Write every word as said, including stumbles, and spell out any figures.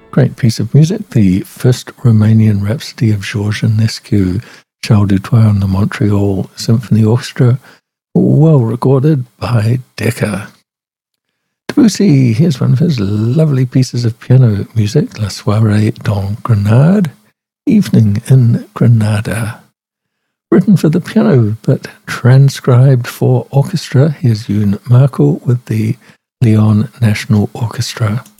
Great piece of music, the first Romanian Rhapsody of Georges Enescu, Charles Dutoit and the Montreal Symphony Orchestra, well recorded by Decca. Debussy, here's one of his lovely pieces of piano music, La Soirée dans Grenade, Evening in Granada. Written for the piano, but transcribed for orchestra. Here's Youn Marco with the Lyon National Orchestra.